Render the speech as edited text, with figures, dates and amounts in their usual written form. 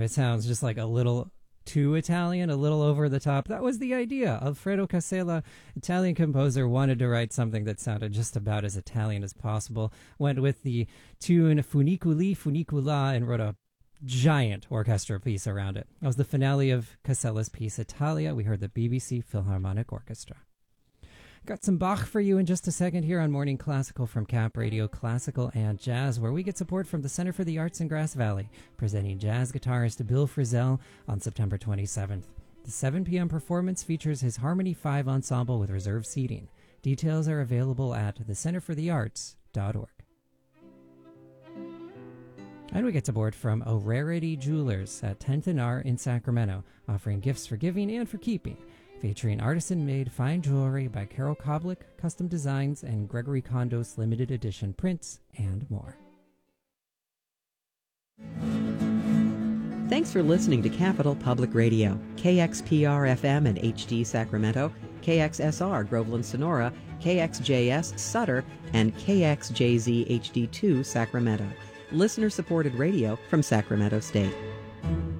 it sounds just like a little too Italian, a little over the top. That was the idea. Alfredo Casella, Italian composer, wanted to write something that sounded just about as Italian as possible. Went with the tune Funiculi Funicula and wrote a giant orchestra piece around it. That was the finale of Casella's piece Italia. We heard the BBC Philharmonic Orchestra. Got some Bach for you in just a second here on Morning Classical from Cap Radio Classical and Jazz, where we get support from the Center for the Arts in Grass Valley, presenting jazz guitarist Bill Frisell on September 27th. The 7 p.m. performance features his Harmony 5 ensemble with reserved seating. Details are available at thecenterforthearts.org. And we get support from O'Rarity Jewelers at 10th and R in Sacramento, offering gifts for giving and for keeping, featuring artisan-made fine jewelry by Carol Koblik, custom designs, and Gregory Kondos limited edition prints, and more. Thanks for listening to Capital Public Radio, KXPR-FM and HD Sacramento, KXSR Groveland Sonora, KXJS Sutter, and KXJZ HD2 Sacramento. Listener-supported radio from Sacramento State.